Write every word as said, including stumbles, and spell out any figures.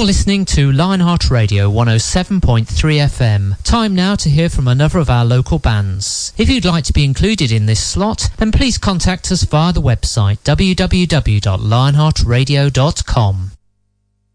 You're listening to Lionheart Radio one oh seven point three F M. Time now to hear from another of our local bands. If you'd like to be included in this slot, then please contact us via the website w w w dot lionheart radio dot com.